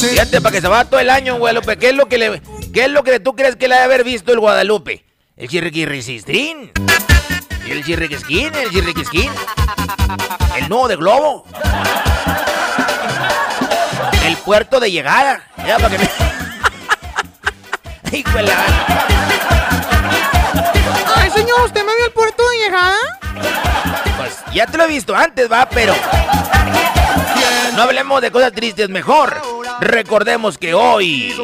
Fíjate, para que se va todo el año, Guadalupe. ¿Qué es lo que tú crees que le ha de haber visto el Guadalupe? El chirriquirrisistrín. El chirriquisquín. El nudo de globo. El puerto de llegada. Ya, para que me... Ay, señor, ¿usted me vio el puerto de llegada? Pues ya te lo he visto antes, va, pero... No hablemos de cosas tristes, mejor recordemos que hoy